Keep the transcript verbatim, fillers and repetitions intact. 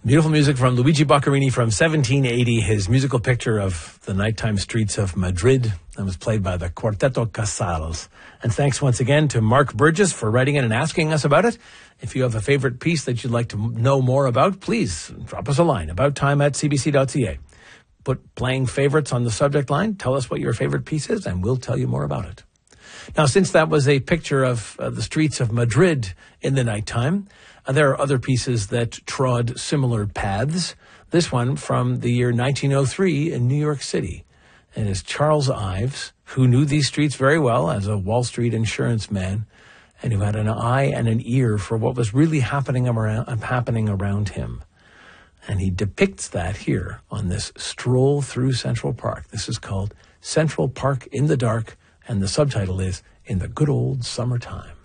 Beautiful music from Luigi Boccherini from seventeen eighty, his musical picture of the nighttime streets of Madrid. That was played by the Quarteto Casals. And thanks once again to Mark Burgess for writing in and asking us about it. If you have a favorite piece that you'd like to know more about, please drop us a line, about time at c b c dot c a. Put playing favorites on the subject line, tell us what your favorite piece is, and we'll tell you more about it. Now, since that was a picture of uh, the streets of Madrid in the nighttime, uh, there are other pieces that trod similar paths. This one from the year nineteen oh three in New York City. It is Charles Ives, who knew these streets very well as a Wall Street insurance man, and who had an eye and an ear for what was really happening around, happening around him. And he depicts that here on this stroll through Central Park. This is called Central Park in the Dark, and the subtitle is In the Good Old Summertime.